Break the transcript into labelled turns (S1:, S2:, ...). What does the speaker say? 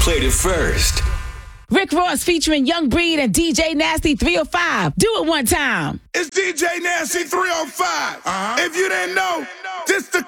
S1: played it first.
S2: Rick Ross featuring Young Breed and DJ Nasty 305. Do it one time.
S3: It's DJ Nasty 305. If you didn't know,